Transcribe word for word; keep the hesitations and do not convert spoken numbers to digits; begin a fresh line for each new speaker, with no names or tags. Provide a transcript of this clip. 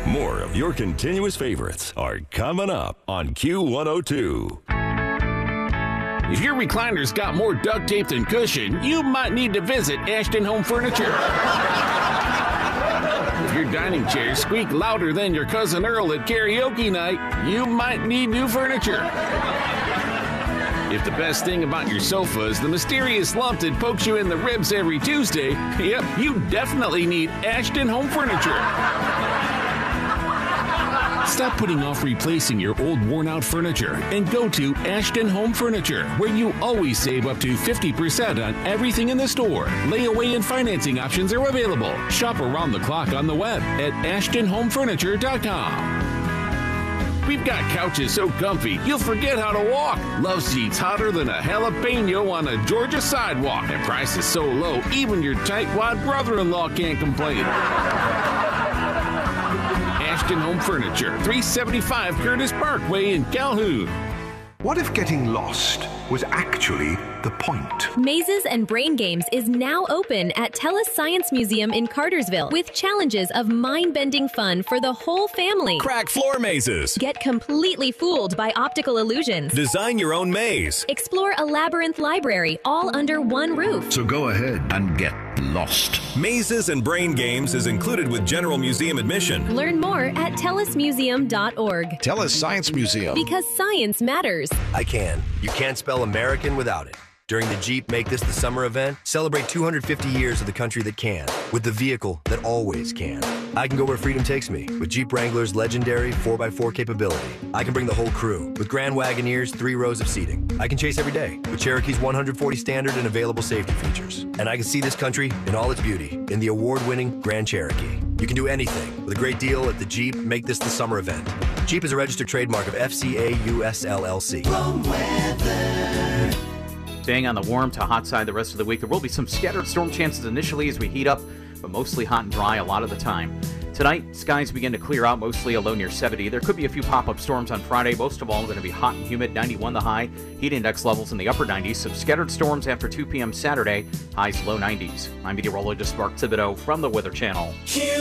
More of your continuous favorites are coming up on Q one oh two.
If your recliner's got more duct tape than cushion, you might need to visit Ashton Home Furniture. If your dining chairs squeak louder than your cousin Earl at karaoke night, you might need new furniture. If the best thing about your sofa is the mysterious lump that pokes you in the ribs every Tuesday, yep, you definitely need Ashton Home Furniture. Stop putting off replacing your old worn-out furniture and go to Ashton Home Furniture, where you always save up to fifty percent on everything in the store. Layaway and financing options are available. Shop around the clock on the web at ashton home furniture dot com. We've got couches so comfy, you'll forget how to walk. Love seats hotter than a jalapeno on a Georgia sidewalk. And prices so low, even your tightwad brother-in-law can't complain. Ashton Home Furniture, three seventy-five Curtis Parkway in Calhoun.
What if getting lost was actually the point?
Mazes and Brain Games is now open at TELUS Science Museum in Cartersville with challenges of mind-bending fun for the whole family.
Crack floor mazes.
Get completely fooled by optical illusions.
Design your own maze.
Explore a labyrinth library all under one roof.
So go ahead and get lost.
Mazes and Brain Games is included with general museum admission.
Learn more at telus museum dot org.
TELUS Science Museum.
Because science matters.
I can. You can't spell American without it. During the Jeep Make This the Summer event, celebrate two hundred fifty years of the country that can, with the vehicle that always can. I can go where freedom takes me with Jeep Wrangler's legendary four by four capability. I can bring the whole crew with Grand Wagoneer's three rows of seating. I can chase every day with Cherokee's one hundred forty standard and available safety features. And I can see this country in all its beauty in the award-winning Grand Cherokee. You can do anything with a great deal at the Jeep Make This the Summer event. Jeep is a registered trademark of F C A U S L L C.
Staying on the warm to hot side the rest of the week. There will be some scattered storm chances initially as we heat up, but mostly hot and dry a lot of the time. Tonight, skies begin to clear out, mostly a low near seventy. There could be a few pop-up storms on Friday. Most of all, going to be hot and humid, ninety-one the high. Heat index levels in the upper nineties. Some scattered storms after two p.m. Saturday. Highs low nineties. I'm meteorologist Mark Thibodeau from the Weather Channel.